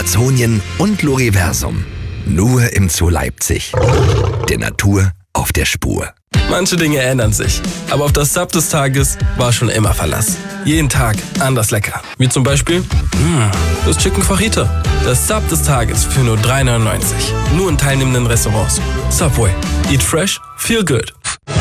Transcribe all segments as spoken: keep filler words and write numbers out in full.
Amazonien und Loriversum. Nur im Zoo Leipzig. Der Natur auf der Spur. Manche Dinge ändern sich, aber auf das Sub des Tages war schon immer Verlass. Jeden Tag anders lecker. Wie zum Beispiel mh, das Chicken Fajita. Das Sub des Tages für nur drei neunundneunzig. Nur in teilnehmenden Restaurants. Subway. Eat fresh, feel good.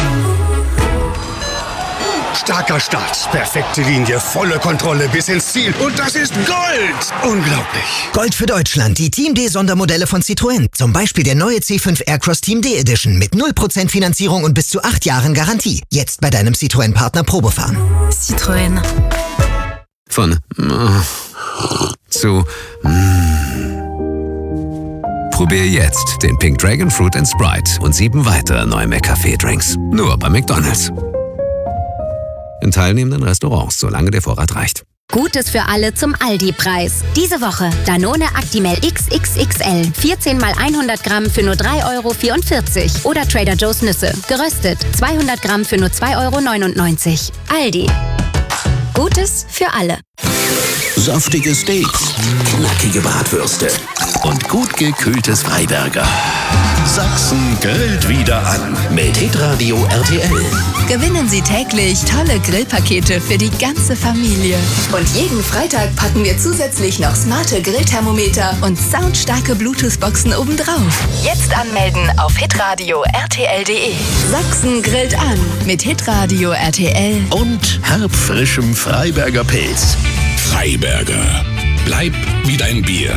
Starker Start, perfekte Linie, volle Kontrolle bis ins Ziel. Und das ist Gold! Unglaublich. Gold für Deutschland, die Team D Sondermodelle von Citroën. Zum Beispiel der neue C fünf Aircross Team D Edition mit null Prozent Finanzierung und bis zu acht Jahren Garantie. Jetzt bei deinem Citroën-Partner Probefahren. Citroën. Von äh, zu mm. Probier jetzt den Pink Dragon Fruit and Sprite und sieben weitere neue McCafé-Drinks. Nur bei McDonald's. In teilnehmenden Restaurants, solange der Vorrat reicht. Gutes für alle zum Aldi-Preis. Diese Woche Danone Actimel X X X L. vierzehn mal hundert Gramm für nur drei Euro vierundvierzig. Oder Trader Joe's Nüsse. Geröstet. zweihundert Gramm für nur zwei Euro neunundneunzig. Aldi. Gutes für alle. Saftige Steaks, knackige Bratwürste und gut gekühltes Freiberger. Sachsen grillt wieder an mit Hitradio R T L. Gewinnen Sie täglich tolle Grillpakete für die ganze Familie. Und jeden Freitag packen wir zusätzlich noch smarte Grillthermometer und soundstarke Bluetooth-Boxen obendrauf. Jetzt anmelden auf hitradio R T L punkt de. Sachsen grillt an mit Hitradio R T L. Und herbfrischem Freiberger Pilz. Freiberger. Bleib wie dein Bier.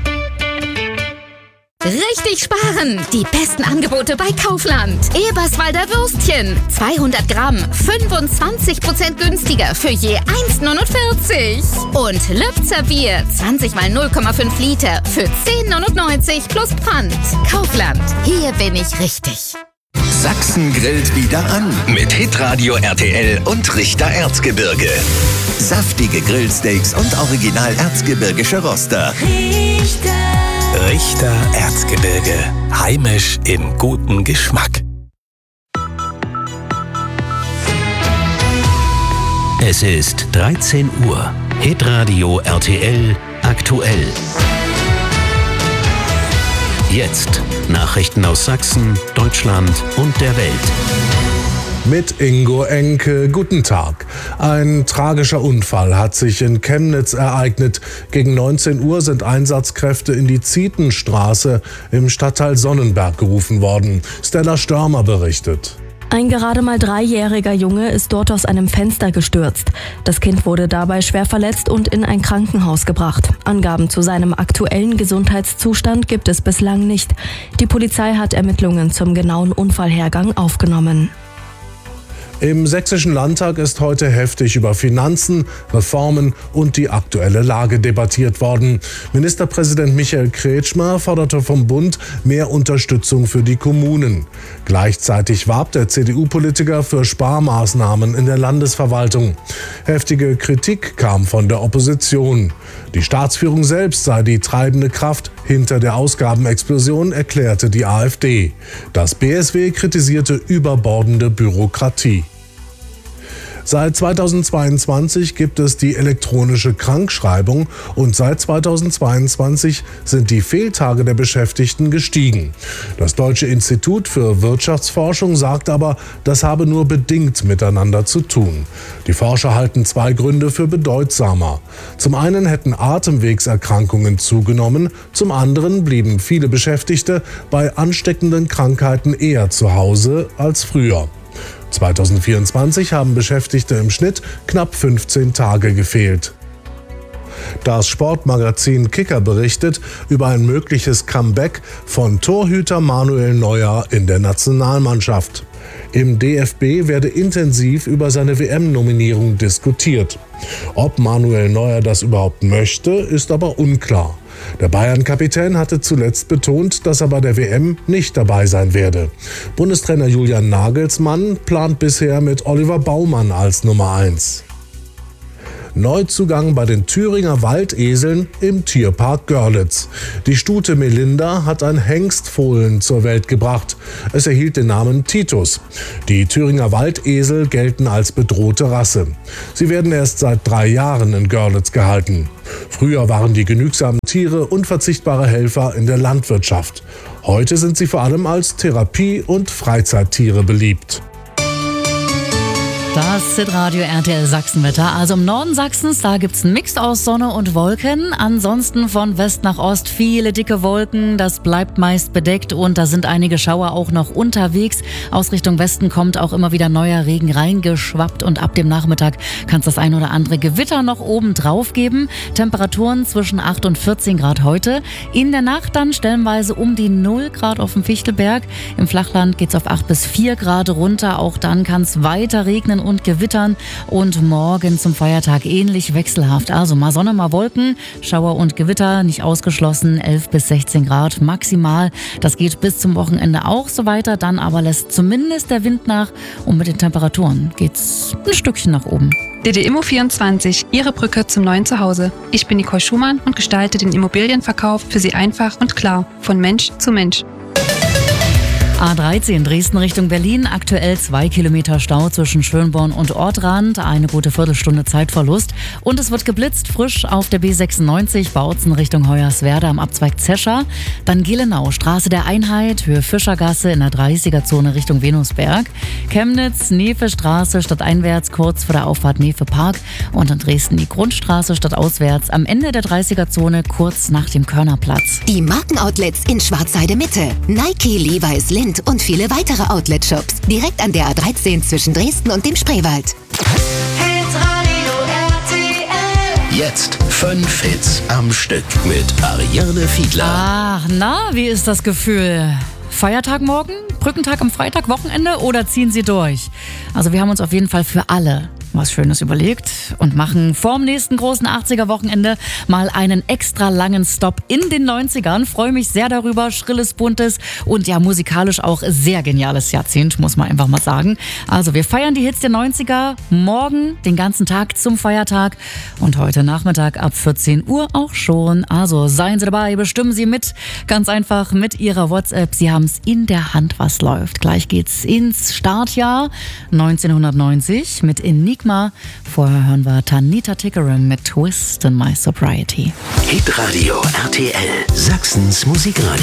Richtig sparen! Die besten Angebote bei Kaufland. Eberswalder Würstchen. zweihundert Gramm. fünfundzwanzig Prozent günstiger für je eins neunundvierzig. Und Lübzer Bier. zwanzig mal null Komma fünf Liter für zehn neunundneunzig plus Pfand. Kaufland. Hier bin ich richtig. Sachsen grillt wieder an mit Hitradio R T L und Richter Erzgebirge. Saftige Grillsteaks und original erzgebirgische Roster. Richter. Richter Erzgebirge. Heimisch im guten Geschmack. Es ist dreizehn Uhr. Hitradio R T L aktuell. Jetzt Nachrichten aus Sachsen, Deutschland und der Welt. Mit Ingo Enke, guten Tag. Ein tragischer Unfall hat sich in Chemnitz ereignet. Gegen neunzehn Uhr sind Einsatzkräfte in die Zietenstraße im Stadtteil Sonnenberg gerufen worden. Stella Störmer berichtet. Ein gerade mal dreijähriger Junge ist dort aus einem Fenster gestürzt. Das Kind wurde dabei schwer verletzt und in ein Krankenhaus gebracht. Angaben zu seinem aktuellen Gesundheitszustand gibt es bislang nicht. Die Polizei hat Ermittlungen zum genauen Unfallhergang aufgenommen. Im Sächsischen Landtag ist heute heftig über Finanzen, Reformen und die aktuelle Lage debattiert worden. Ministerpräsident Michael Kretschmer forderte vom Bund mehr Unterstützung für die Kommunen. Gleichzeitig warb der C D U-Politiker für Sparmaßnahmen in der Landesverwaltung. Heftige Kritik kam von der Opposition. Die Staatsführung selbst sei die treibende Kraft hinter der Ausgabenexplosion, erklärte die AfD. Das B S W kritisierte überbordende Bürokratie. Seit zweitausendzweiundzwanzig gibt es die elektronische Krankschreibung und seit zweitausendzweiundzwanzig sind die Fehltage der Beschäftigten gestiegen. Das Deutsche Institut für Wirtschaftsforschung sagt aber, das habe nur bedingt miteinander zu tun. Die Forscher halten zwei Gründe für bedeutsamer. Zum einen hätten Atemwegserkrankungen zugenommen, zum anderen blieben viele Beschäftigte bei ansteckenden Krankheiten eher zu Hause als früher. zweitausendvierundzwanzig haben Beschäftigte im Schnitt knapp fünfzehn Tage gefehlt. Das Sportmagazin Kicker berichtet über ein mögliches Comeback von Torhüter Manuel Neuer in der Nationalmannschaft. Im D F B werde intensiv über seine W M-Nominierung diskutiert. Ob Manuel Neuer das überhaupt möchte, ist aber unklar. Der Bayern-Kapitän hatte zuletzt betont, dass er bei der W M nicht dabei sein werde. Bundestrainer Julian Nagelsmann plant bisher mit Oliver Baumann als Nummer eins. Neuzugang bei den Thüringer Waldeseln im Tierpark Görlitz. Die Stute Melinda hat ein Hengstfohlen zur Welt gebracht. Es erhielt den Namen Titus. Die Thüringer Waldesel gelten als bedrohte Rasse. Sie werden erst seit drei Jahren in Görlitz gehalten. Früher waren die genügsamen Tiere unverzichtbare Helfer in der Landwirtschaft. Heute sind sie vor allem als Therapie- und Freizeittiere beliebt. Das Hitradio R T L Sachsenwetter. Also im Norden Sachsens, da gibt's einen Mix aus Sonne und Wolken. Ansonsten von West nach Ost viele dicke Wolken. Das bleibt meist bedeckt und da sind einige Schauer auch noch unterwegs. Aus Richtung Westen kommt auch immer wieder neuer Regen reingeschwappt und ab dem Nachmittag kann es das ein oder andere Gewitter noch oben drauf geben. Temperaturen zwischen acht und vierzehn Grad heute. In der Nacht dann stellenweise um die null Grad auf dem Fichtelberg. Im Flachland geht's auf acht bis vier Grad runter. Auch dann kann es weiter regnen und gewittern und morgen zum Feiertag ähnlich wechselhaft. Also mal Sonne, mal Wolken, Schauer und Gewitter, nicht ausgeschlossen, elf bis sechzehn Grad maximal. Das geht bis zum Wochenende auch so weiter, dann aber lässt zumindest der Wind nach und mit den Temperaturen geht's ein Stückchen nach oben. D D Immo vierundzwanzig, Ihre Brücke zum neuen Zuhause. Ich bin Nicole Schumann und gestalte den Immobilienverkauf für Sie einfach und klar, von Mensch zu Mensch. A dreizehn Dresden Richtung Berlin, aktuell zwei Kilometer Stau zwischen Schönborn und Ortrand, eine gute Viertelstunde Zeitverlust. Und es wird geblitzt, frisch auf der B sechsundneunzig, Bautzen Richtung Hoyerswerda am Abzweig Zescher. Dann Gelenau, Straße der Einheit, Höhe Fischergasse in der dreißiger-Zone Richtung Venusberg. Chemnitz, Nefe-Straße stadteinwärts, kurz vor der Auffahrt Nefe-Park. Und in Dresden die Grundstraße stadtauswärts am Ende der dreißiger-Zone, kurz nach dem Körnerplatz. Die Markenoutlets in Schwarzheide Mitte. Nike, Levi's, Lind und viele weitere Outlet-Shops. Direkt an der A dreizehn zwischen Dresden und dem Spreewald. Jetzt fünf Hits am Stück mit Ariane Fiedler. Ach, na, wie ist das Gefühl? Feiertag morgen? Brückentag am Freitag, Wochenende oder ziehen Sie durch? Also wir haben uns auf jeden Fall für alle was Schönes überlegt und machen vorm nächsten großen achtziger-Wochenende mal einen extra langen Stop in den neunzigern. Freue mich sehr darüber. Schrilles, buntes und ja musikalisch auch sehr geniales Jahrzehnt, muss man einfach mal sagen. Also wir feiern die Hits der neunziger morgen den ganzen Tag zum Feiertag und heute Nachmittag ab vierzehn Uhr auch schon. Also seien Sie dabei, bestimmen Sie mit. Ganz einfach mit Ihrer WhatsApp. Sie haben es in der Hand, was läuft. Gleich geht's ins Startjahr neunzehnhundertneunzig mit Enigma. Vorher hören wir Tanita Tikaram mit Twist in My Sobriety. Hitradio R T L, Sachsens Musikradio.